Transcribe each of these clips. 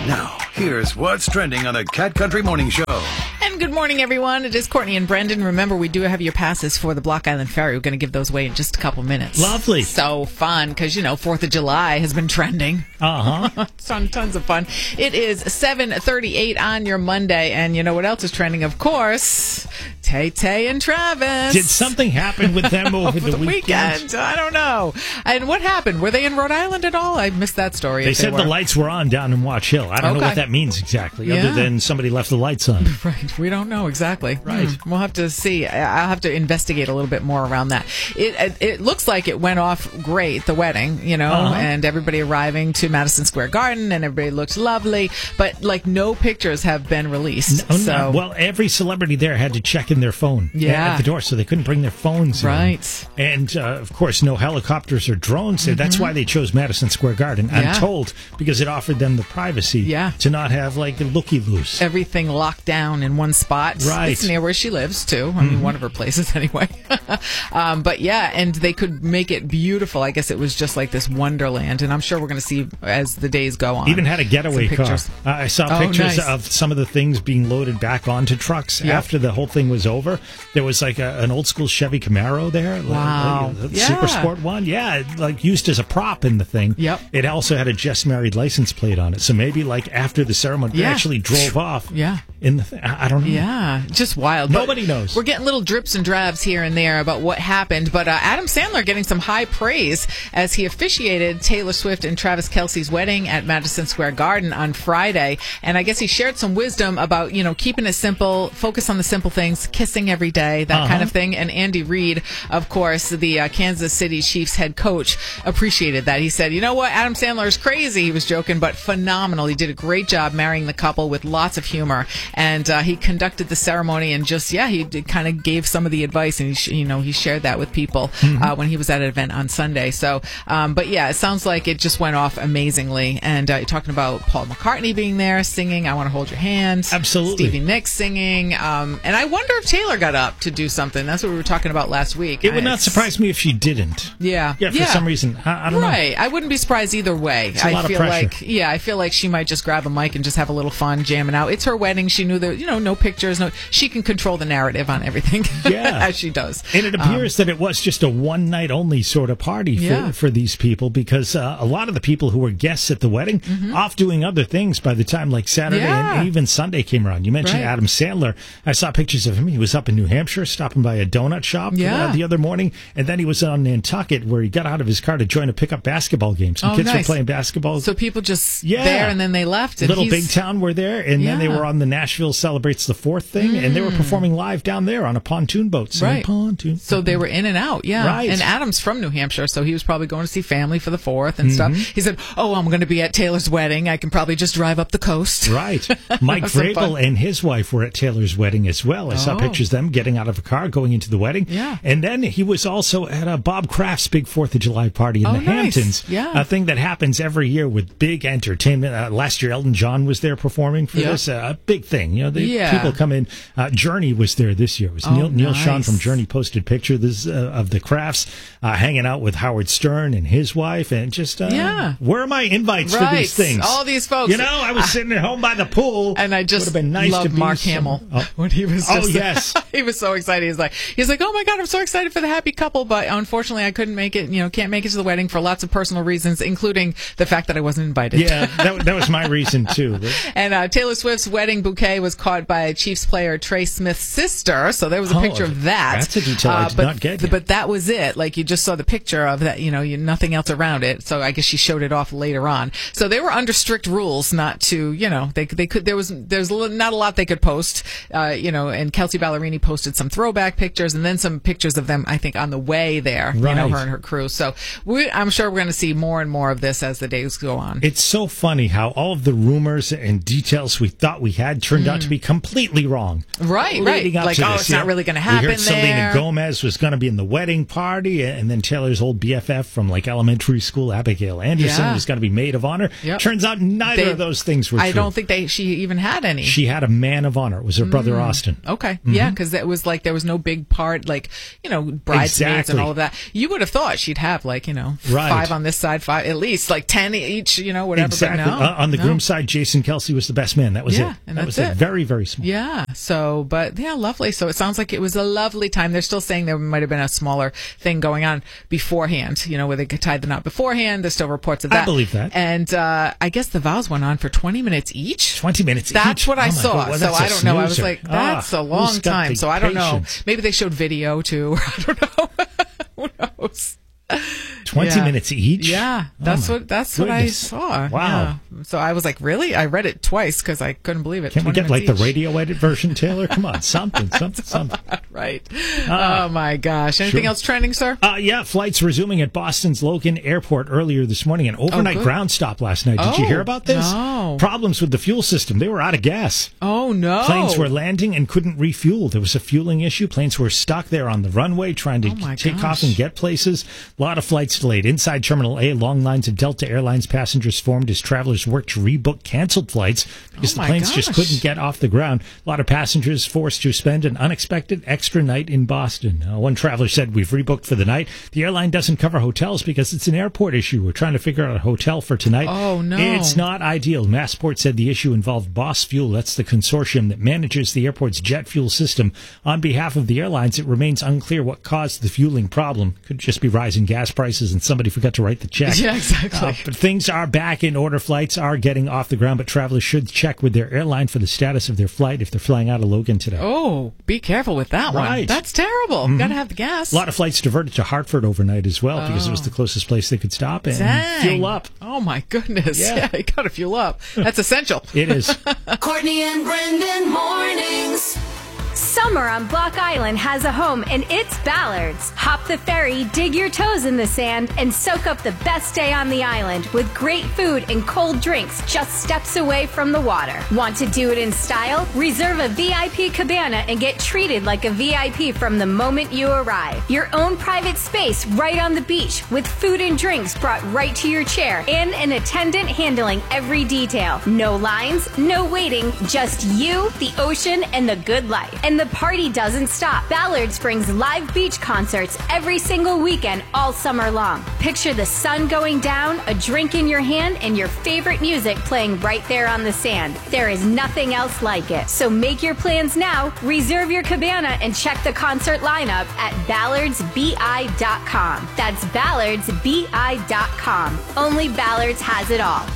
Now, here's what's trending on the Cat Country Morning Show. And good morning, everyone. It is Courtney and Brendan. Remember, we do have your passes for the Block Island Ferry. We're going to give those away in just a couple minutes. Lovely. So fun, because, 4th of July has been trending. Uh-huh. Tons of fun. It is 7:38 on your Monday, and you know what else is trending? Of course, Tay and Travis. Did something happen with them over the weekend? I don't know. And what happened? Were they in Rhode Island at all? I missed that story. They said the lights were on down in Watch Hill. I don't know what that means exactly, other than somebody left the lights on. Right. We don't know exactly. Right. We'll have to see. I'll have to investigate a little bit more around that. It looks like it went off great, the wedding, and everybody arriving to Madison Square Garden, and everybody looked lovely, but no pictures have been released. No. Well, every celebrity there had to check in their phone at the door, so they couldn't bring their phones in. Right. And, of course, no helicopters or drones there. That's why they chose Madison Square Garden, I'm told, because it offered them the privacy to not have, looky-loos. Everything locked down in one spot. Right. It's near where she lives, too. I mean, one of her places, anyway. But, and they could make it beautiful. I guess it was just like this wonderland, and I'm sure we're going to see as the days go on. Even had a getaway car. I saw pictures nice. of some of the things being loaded back onto trucks after the whole thing was over. There was an old school Chevy Camaro there. Wow. Super sport one. Yeah, used as a prop in the thing. Yep. It also had a just married license plate on it. So maybe after the ceremony, they actually drove off. Yeah. In the thing. I don't know. Yeah, just wild. Nobody knows. We're getting little drips and drabs here and there about what happened, but Adam Sandler getting some high praise as he officiated Taylor Swift and Travis Kelce's wedding at Madison Square Garden on Friday. And I guess he shared some wisdom about, keeping it simple, focus on the simple things, kissing every day, that kind of thing. And Andy Reid, of course, the Kansas City Chiefs head coach, appreciated that. He said, you know what, Adam Sandler is crazy. He was joking, but phenomenal. He did a great job marrying the couple with lots of humor. And he conducted the ceremony and he kind of gave some of the advice, and he shared that with people when he was at an event on Sunday. So, it sounds like it just went off amazingly. And you're talking about Paul McCartney being there singing "I Want to Hold Your Hand," absolutely. Stevie Nicks singing, and I wonder if Taylor got up to do something. That's what we were talking about last week. It would not surprise me if she didn't. Yeah, for some reason. I don't know. Right, I wouldn't be surprised either way. It's a lot of pressure. I feel like she might just grab a mic and just have a little fun jamming out. It's her wedding. She knew that no pictures. She can control the narrative on everything. As she does. And it appears that it was just a one night only sort of party for these people, because a lot of the people who were guests at the wedding off doing other things by the time Saturday and even Sunday came around. You mentioned Adam Sandler. I saw pictures of him. He was up in New Hampshire stopping by a donut shop the other morning, and then he was on Nantucket where he got out of his car to join a pickup basketball game. Some kids were playing basketball. So people just there and then they left. And Little Big Town were there, and then they were on the Nashville Celebrates the 4th thing, and they were performing live down there on a pontoon boat. Pontoon. So they were in and out, Right. And Adam's from New Hampshire, so he was probably going to see family for the 4th and stuff. He said, I'm going to be at Taylor's wedding. I can probably just drive up the coast. Right. Mike Vrabel and his wife were at Taylor's wedding as well. I saw pictures of them getting out of a car, going into the wedding. Yeah. And then he was also at Bob Kraft's big 4th of July party in the Hamptons. Yeah. A thing that happens every year with big entertainment. Last year, Elton John was there performing for this. A big thing. People come in. Journey was there this year. It was Neil Sean from Journey posted pictures of the Crafts hanging out with Howard Stern and his wife, and just where are my invites for these things? All these folks. I was sitting at home by the pool, and I just been nice loved to Mark Hamill when he was. Yes, he was so excited. He's like, oh my God, I'm so excited for the happy couple, but unfortunately I couldn't make it. Can't make it to the wedding for lots of personal reasons, including the fact that I wasn't invited. Yeah, that was my reason too. And Taylor Swift's wedding bouquet was caught by Chiefs player Trey Smith's sister, so there was a picture of that. That's a detail I did not get. But that was it. You just saw the picture of that. Nothing else around it. So I guess she showed it off later on. So they were under strict rules not to. They could. There's not a lot they could post. And Kelsey Ballerini posted some throwback pictures and then some pictures of them, I think, on the way there. Right. Her and her crew. So I'm sure we're going to see more and more of this as the days go on. It's so funny how all of the rumors and details we thought we had turned out to be completely wrong. Right. Like, it's not really going to happen. We heard Selena Gomez was going to be in the wedding party, and then Taylor's old BFF from like elementary school, Abigail Anderson, was going to be maid of honor. Yep. Turns out neither of those things were true. I don't think she even had any. She had a man of honor. It was her brother Austin. Okay. Yeah, because it was like there was no big part, like, bridesmaids and all of that. You would have thought she'd have 5 on this side, 5 at least, like 10 each, whatever. Exactly. But no, on the groom side, Jason Kelsey was the best man. That was it. And that was it. Very, very small. Yeah. So, but yeah, lovely. So it sounds like it was a lovely time. They're still saying there might have been a smaller thing going on beforehand, where they tied the knot beforehand. There's still reports of that. I believe that. And I guess the vows went on for 20 minutes each. 20 minutes That's each? what I saw. God. Well, so I don't know. I was snoozer. like, that's a long time. So I don't know. Patience? Maybe they showed video too. I don't know. Who knows? 20 minutes each? Yeah, that's what I saw. Wow. Yeah. So I was like, really? I read it twice because I couldn't believe it. Can we get each. the radio edit version, Taylor? Come on, something. Right. Oh my gosh. Anything else trending, sir? Yeah, flights resuming at Boston's Logan Airport earlier this morning. An overnight ground stop last night. Did you hear about this? No. Problems with the fuel system. They were out of gas. Oh no. Planes were landing and couldn't refuel. There was a fueling issue. Planes were stuck there on the runway trying to take off and get places. A lot of flights delayed. Inside Terminal A, long lines of Delta Airlines passengers formed as travelers worked to rebook canceled flights because the planes just couldn't get off the ground. A lot of passengers forced to spend an unexpected extra night in Boston. One traveler said, "We've rebooked for the night. The airline doesn't cover hotels because it's an airport issue. We're trying to figure out a hotel for tonight." Oh, no. It's not ideal. Massport said the issue involved Boss Fuel. That's the consortium that manages the airport's jet fuel system. On behalf of the airlines, it remains unclear what caused the fueling problem. Could just be rising gas prices and somebody forgot to write the check. Yeah, exactly. But things are back in order. Flights are getting off the ground, but travelers should check with their airline for the status of their flight if they're flying out of Logan today. Oh, be careful with that one. That's terrible. Got to have the gas. A lot of flights diverted to Hartford overnight as well because it was the closest place they could stop and fuel up. Oh, my goodness. Yeah, you got to fuel up. That's essential. It is. Courtney and Brendan mornings. Summer on Block Island has a home, and it's Ballard's. Hop the ferry, dig your toes in the sand, and soak up the best day on the island with great food and cold drinks just steps away from the water. Want to do it in style? Reserve a VIP cabana and get treated like a VIP from the moment you arrive. Your own private space right on the beach with food and drinks brought right to your chair and an attendant handling every detail. No lines, no waiting, just you, the ocean, and the good life. And the party doesn't stop. Ballard's brings live beach concerts every single weekend all summer long. Picture the sun going down, a drink in your hand, and your favorite music playing right there on the sand. There is nothing else like it. So make your plans now, reserve your cabana, and check the concert lineup at ballardsbi.com. That's ballardsbi.com. Only Ballard's has it all.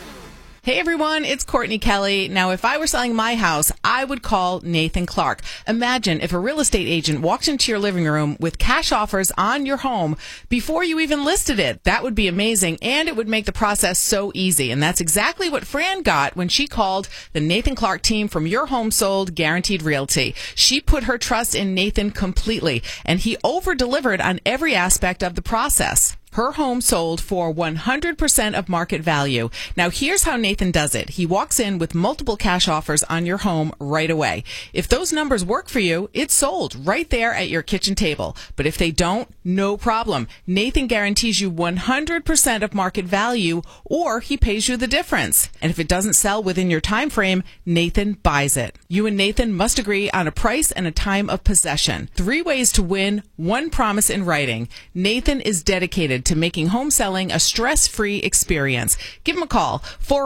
Hey everyone, it's Courtney Kelly. Now, if I were selling my house, I would call Nathan Clark. Imagine if a real estate agent walked into your living room with cash offers on your home before you even listed it. That would be amazing, and it would make the process so easy. And that's exactly what Fran got when she called the Nathan Clark team from Your Home Sold Guaranteed Realty. She put her trust in Nathan completely, and he over-delivered on every aspect of the process. Her home sold for 100% of market value. Now, here's how Nathan does it. He walks in with multiple cash offers on your home right away. If those numbers work for you, it's sold right there at your kitchen table. But if they don't, no problem. Nathan guarantees you 100% of market value, or he pays you the difference. And if it doesn't sell within your time frame, Nathan buys it. You and Nathan must agree on a price and a time of possession. 3 ways to win, 1 promise in writing. Nathan is dedicated to making home selling a stress-free experience. Give him a call,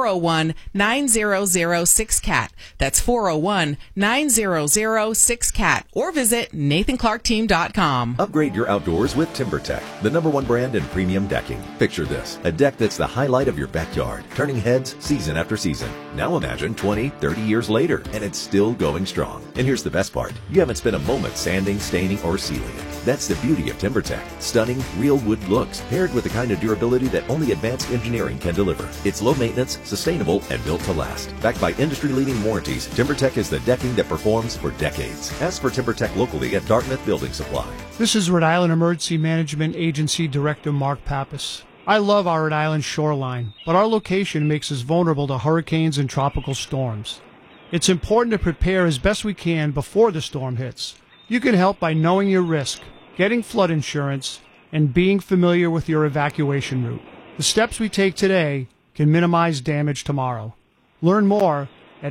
401-9006-CAT. That's 401-9006-CAT. Or visit NathanClarkTeam.com. Upgrade your outdoors with TimberTech, the #1 brand in premium decking. Picture this, a deck that's the highlight of your backyard, turning heads season after season. Now imagine 20, 30 years later, and it's still going strong. And here's the best part. You haven't spent a moment sanding, staining, or sealing it. That's the beauty of TimberTech. Stunning, real wood looks, paired with the kind of durability that only advanced engineering can deliver. It's low maintenance, sustainable, and built to last. Backed by industry-leading warranties, TimberTech is the decking that performs for decades. Ask for TimberTech locally at Dartmouth Building Supply. This is Rhode Island Emergency Management Agency Director Mark Pappas. I love our Rhode Island shoreline, but our location makes us vulnerable to hurricanes and tropical storms. It's important to prepare as best we can before the storm hits. You can help by knowing your risk, getting flood insurance, and being familiar with your evacuation route. The steps we take today can minimize damage tomorrow. Learn more at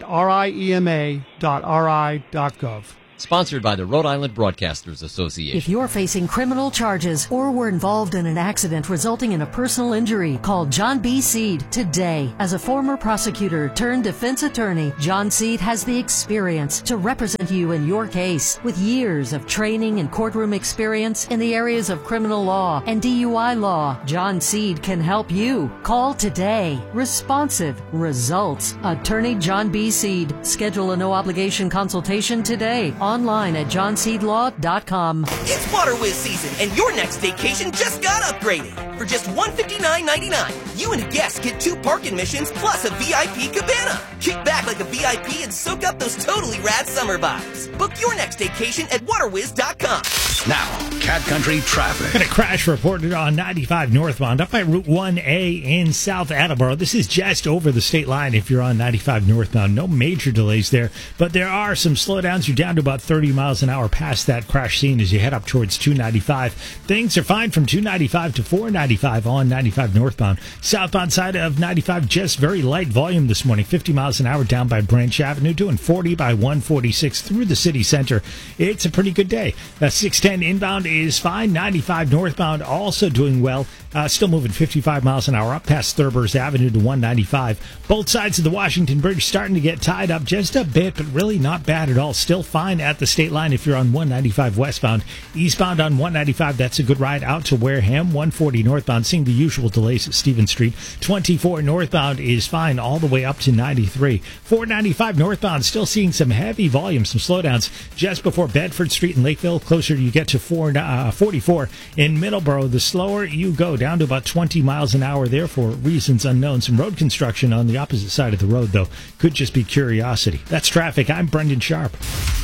riema.ri.gov. Sponsored by the Rhode Island Broadcasters Association. If you're facing criminal charges or were involved in an accident resulting in a personal injury, call John B. Seed today. As a former prosecutor turned defense attorney, John Seed has the experience to represent you in your case. With years of training and courtroom experience in the areas of criminal law and DUI law, John Seed can help you. Call today. Responsive results. Attorney John B. Seed. Schedule a no-obligation consultation today. Online at johnseedlaw.com. It's Water Whiz season, and your next vacation just got upgraded. For just $159.99, you and a guest get 2 park admissions plus a VIP cabana. Kick back like a VIP and soak up those totally rad summer vibes. Book your next vacation at waterwiz.com. Now, Cat Country traffic. Got a crash reported on 95 northbound up by Route 1A in South Attleboro. This is just over the state line if you're on 95 northbound. No major delays there, but there are some slowdowns. You're down to about 30 miles an hour past that crash scene as you head up towards 295. Things are fine from 295 to 495 on 95 northbound. Southbound side of 95, just very light volume this morning. 50 miles an hour down by Branch Avenue, doing 40 by 146 through the city center. It's a pretty good day. 610 inbound is fine. 95 northbound also doing well. Still moving 55 miles an hour up past Thurber's Avenue to 195. Both sides of the Washington Bridge starting to get tied up just a bit, but really not bad at all. Still fine at the state line if you're on 195 westbound. Eastbound on 195, that's a good ride out to Wareham. 140 northbound, seeing the usual delays at Stevens Street. 24 northbound is fine all the way up to 93. 495 northbound, still seeing some heavy volume, some slowdowns just before Bedford Street in Lakeville. Closer you get to 44 in Middleborough. The slower you go, down to about 20 miles an hour there for reasons unknown. Some road construction on the opposite side of the road, though. Could just be curiosity. That's traffic. I'm Brendan Sharp.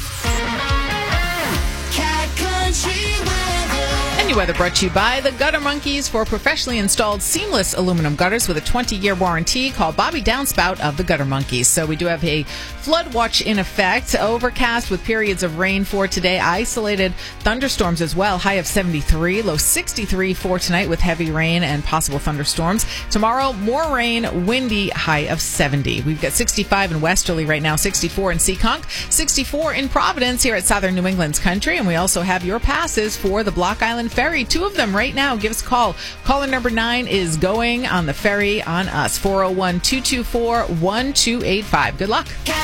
Weather brought to you by the Gutter Monkeys. For professionally installed seamless aluminum gutters with a 20-year warranty, call Bobby Downspout of the Gutter Monkeys. So we do have a flood watch in effect. Overcast with periods of rain for today. Isolated thunderstorms as well. High of 73, low 63 for tonight with heavy rain and possible thunderstorms. Tomorrow, more rain, windy, high of 70. We've got 65 in Westerly right now, 64 in Seekonk, 64 in Providence here at Southern New England's Country. And we also have your passes for the Block Island Ferry. 2 of them right now. Give us a call. Caller number 9 is going on the ferry on us. 401-224-1285. Good luck.